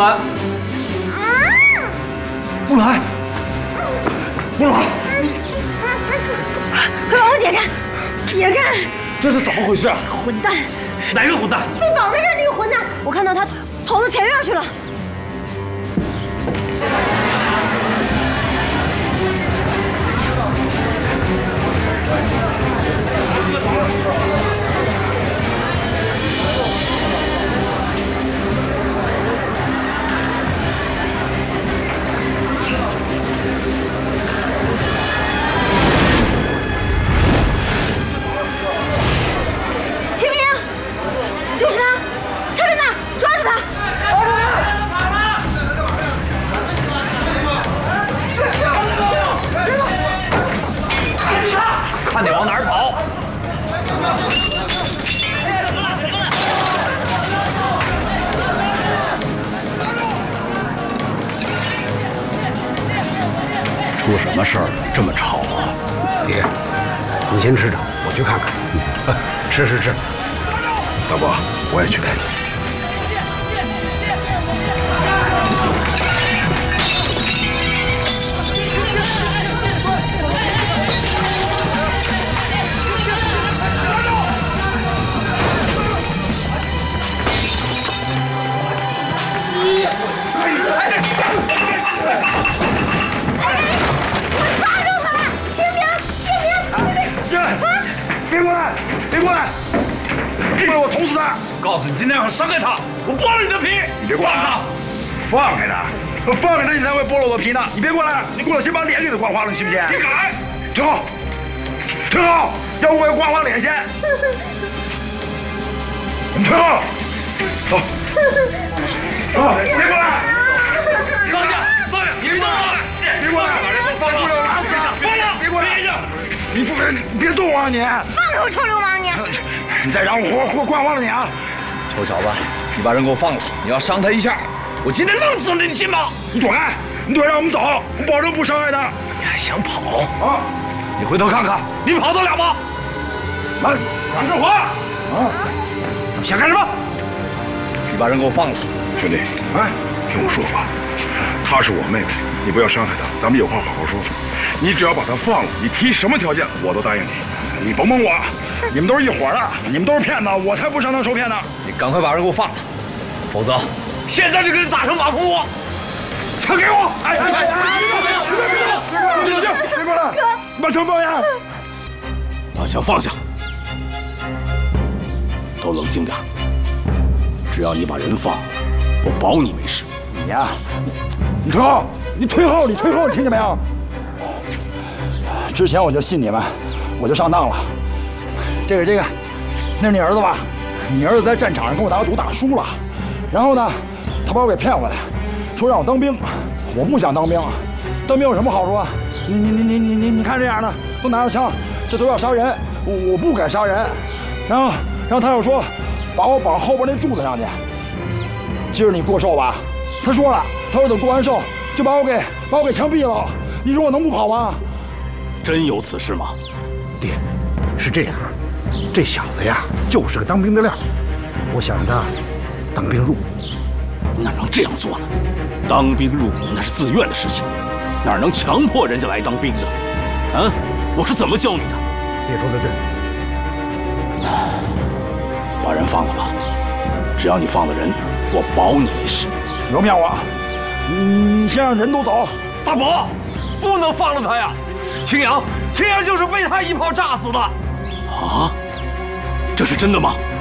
兰，木兰，木兰， 快把我解开！解开！ 这是怎么回事啊？ 混蛋！ 哪个混蛋？ 被绑在这儿那个混蛋！我看到他跑到前院去了。秦明，就是他，他在那儿，抓住他！ 看你往哪儿跑！ 出什么事儿了？这么吵啊！ 爹，你先吃着，我去看看。 吃。大伯，我也去带你。 别过来！别过来！不然我捅死他！告诉你，今天要伤害他，我剥了你的皮！ 你别过来！放开他！放开他，你才会剥了我的皮呢！你别过来！你过来先把脸给他刮花了，你信不信？ 你敢！ 挺好，挺好，要不我也刮花脸先。挺好，走。啊！别过来！ 放下！放下！别动！ 别过来！ 把人给放了！ 放了！别过来！你别动啊你！ 放开我，臭流氓你！ 你再让我刮花了你啊！ 臭小子，你把人给我放了！你要伤他一下，我今天弄死你，你信吗？ 你躲开！你躲开，让我们走，我保证不伤害他。 你还想跑啊？你回头看看，你跑得了吗？ 来， 杨振华啊！想干什么？你把人给我放了！ 兄弟，哎，听我说话，她是我妹妹，你不要伤害她，咱们有话好好说。你只要把她放了，你提什么条件我都答应你。你甭蒙我，你们都是一伙的，你们都是骗子，我才不上当受骗呢。 你赶快把人给我放了，否则现在就给你打成马蜂窝！枪给我！哎！ 别过来！把枪放下！ 把枪放下，都冷静点。只要你把人放了，我保你没事。 你呀，你退后！你退后！你退后！你听见没有？之前我就信你们，我就上当了。这个，那是你儿子吧？你儿子在战场上跟我打赌打输了，然后呢，他把我给骗回来，说让我当兵。我不想当兵，当兵有什么好处啊？你看这样的，都拿着枪，这都要杀人，我不敢杀人。然后他又说，把我绑后边那柱子上去。今儿你过寿吧？他说了，他说等过完寿就把我给枪毙了。你说我能不跑吗？ 真有此事吗？ 爹，是这样，这小子呀就是个当兵的料，我想让他当兵入伍。 你哪能这样做呢？当兵入伍那是自愿的事情，哪能强迫人家来当兵的？啊，我是怎么教你的？ 爹说的对， 把人放了吧，只要你放了人，我保你没事。 你别骗我，你先让人都走。 大伯，不能放了他呀！青阳就是被他一炮炸死的。 啊，这是真的吗？